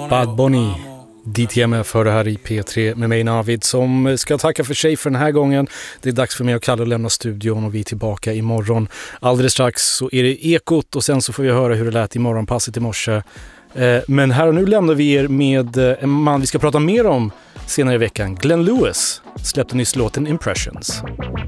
Bad Bunny, DTMF för det här i P3 med mig Navid som ska tacka för sig för den här gången. Det är dags för mig och Kalle att lämna studion och vi är tillbaka imorgon. Alldeles strax så är det Ekot och sen så får vi höra hur det lät i morgonpasset i morse. Men här och nu lämnar vi er med en man vi ska prata mer om senare i veckan. Glenn Lewis släppte nyss låten Impressions.